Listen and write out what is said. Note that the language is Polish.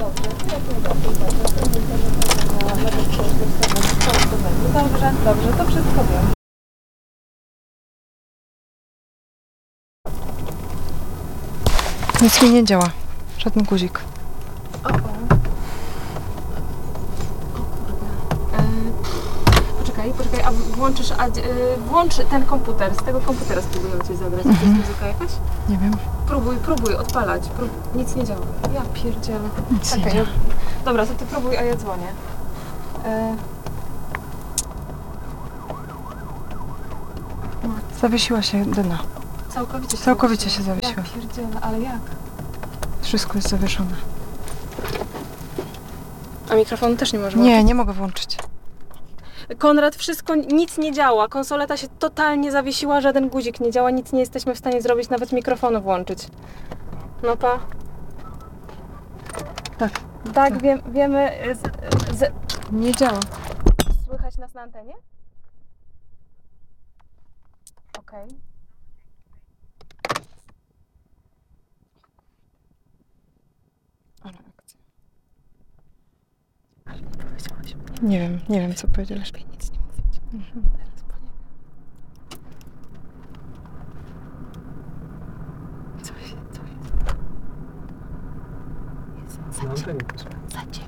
Dobrze, dobrze, to wszystko wiem. Nic mi nie działa. Żaden guzik. Poczekaj, a włącz ten komputer. Z tego komputera spróbujemy coś zagrać. To jest muzyka jakaś? Nie wiem. Próbuj odpalać. Nic nie działa. Ja pierdzielę. Nic nie Czekaj, działa. Dobra, to ty próbuj, a ja dzwonię. Zawiesiła się dyna. Całkowicie się zawiesiła. Ja pierdzielę, ale jak? Wszystko jest zawieszone. A mikrofonu też nie może Nie, nie mogę włączyć. Konrad, nic nie działa. Konsoleta się totalnie zawiesiła, żaden guzik nie działa, nic nie jesteśmy w stanie zrobić, nawet mikrofonu włączyć. No pa. Tak, wiemy. Nie działa. Słychać nas na antenie? Okej. Ale akcja. Ale nie powiedziałaś mnie. Nie wiem co powiedziałeś. Lepiej nic nie mówić. Teraz po nie. Co jest? Na antenie też. Za cicho.